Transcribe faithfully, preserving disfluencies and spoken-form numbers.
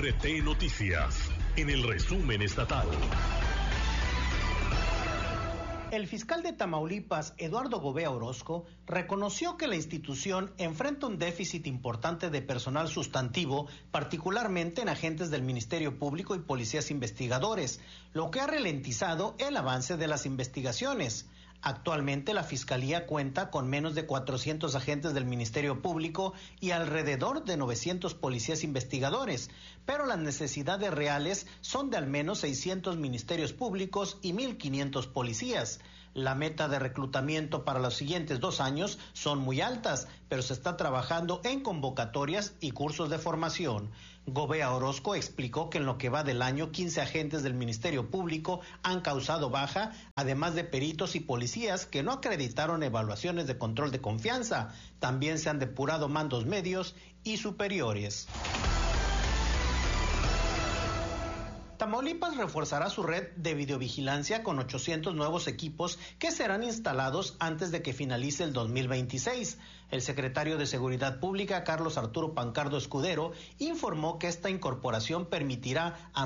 R T Noticias, en el resumen estatal. El fiscal de Tamaulipas, Eduardo Gobea Orozco, reconoció que la institución enfrenta un déficit importante de personal sustantivo, particularmente en agentes del Ministerio Público y policías investigadores, lo que ha ralentizado el avance de las investigaciones. Actualmente la Fiscalía cuenta con menos de cuatrocientos agentes del Ministerio Público y alrededor de novecientos policías investigadores, pero las necesidades reales son de al menos seiscientos ministerios públicos y mil quinientos policías. La meta de reclutamiento para los siguientes dos años son muy altas, pero se está trabajando en convocatorias y cursos de formación. Gobea Orozco explicó que en lo que va del año, quince agentes del Ministerio Público han causado baja, además de peritos y policías que no acreditaron evaluaciones de control de confianza. También se han depurado mandos medios y superiores. Tamaulipas reforzará su red de videovigilancia con ochocientos nuevos equipos que serán instalados antes de que finalice el dos mil veintiséis. El secretario de Seguridad Pública, Carlos Arturo Pancardo Escudero, informó que esta incorporación permitirá